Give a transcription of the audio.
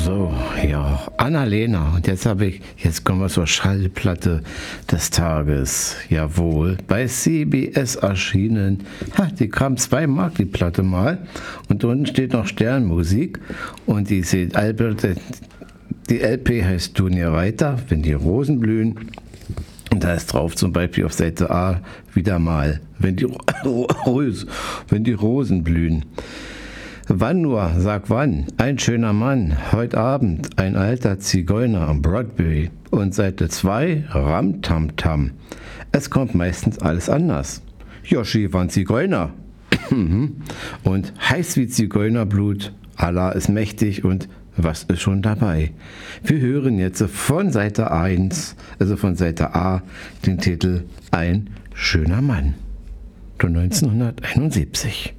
So, ja, Annalena. Und jetzt kommen wir zur Schallplatte des Tages. Jawohl, bei CBS erschienen. Die kam 2 Mark, die Platte mal. Und unten steht noch Sternmusik. Und die LP heißt Du nie weiter, wenn die Rosen blühen. Und da ist drauf zum Beispiel auf Seite A wieder mal, wenn die Rosen blühen. Wann nur, sag wann, ein schöner Mann, heute Abend ein alter Zigeuner am Broadway. Und Seite 2, Ram-Tam-Tam. Es kommt meistens alles anders. Yoshi war ein Zigeuner. Und heiß wie Zigeunerblut, Allah ist mächtig und was ist schon dabei? Wir hören jetzt von Seite 1, also von Seite A, den Titel Ein schöner Mann von 1971.